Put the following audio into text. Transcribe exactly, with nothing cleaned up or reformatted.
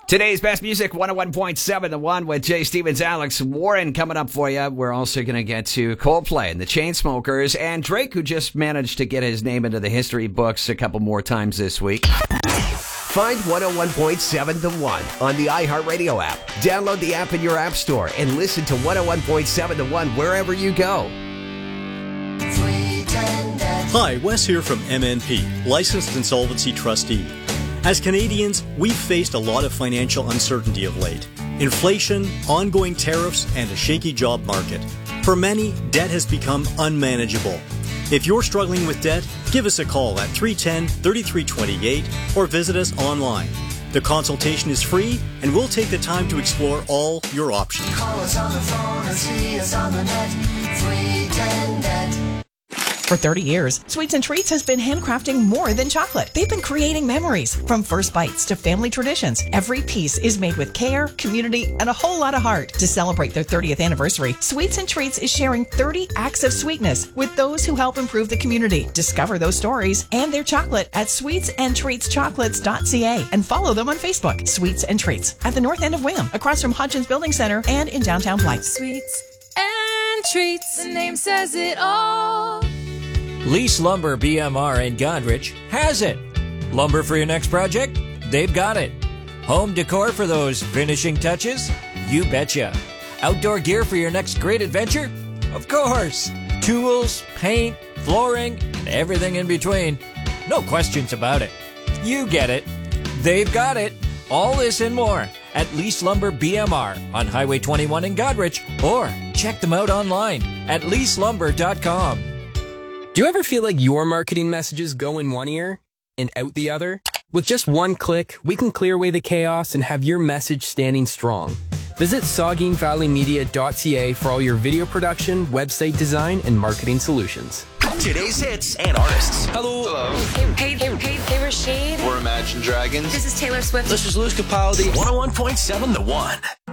Today's best music, one oh one point seven, The One with Jay Stevens, Alex Warren coming up for you. We're also going to get to Coldplay and the Chainsmokers and Drake, who just managed to get his name into the history books a couple more times this week. Find one oh one point seven The One on the iHeartRadio app. Download the app in your app store and listen to one oh one point seven The One wherever you go. Hi, Wes here from M N P, Licensed Insolvency Trustee. As Canadians, we've faced a lot of financial uncertainty of late. Inflation, ongoing tariffs, and a shaky job market. For many, debt has become unmanageable. If you're struggling with debt, give us a call at three one zero, three three two eight or visit us online. The consultation is free, and we'll take the time to explore all your options. Call us on the phone or see us on the net. three one zero net. For thirty years, Sweets and Treats has been handcrafting more than chocolate. They've been creating memories, from first bites to family traditions. Every piece is made with care, community, and a whole lot of heart. To celebrate their thirtieth anniversary, Sweets and Treats is sharing thirty acts of sweetness with those who help improve the community. Discover those stories and their chocolate at sweets and treats chocolates dot c a and follow them on Facebook. Sweets and Treats at the north end of Wham, across from Hodgins Building Center and in downtown Blythe. Sweets and Treats, the name says it all. Lease Lumber B M R in Godrich has it. Lumber for your next project? They've got it. Home decor for those finishing touches? You betcha. Outdoor gear for your next great adventure? Of course. Tools, paint, flooring, and everything in between. No questions about it. You get it. They've got it. All this and more at Lease Lumber B M R on Highway twenty-one in Godrich, or check them out online at lease lumber dot com. Do you ever feel like your marketing messages go in one ear and out the other? With just one click, we can clear away the chaos and have your message standing strong. Visit saugeen valley media dot c a for all your video production, website design, and marketing solutions. Today's hits and artists. Hello. Hello. Hey, hey, hey, hey, Rashid. We're Imagine Dragons. This is Taylor Swift. This is Lewis Capaldi. one oh one point seven The One.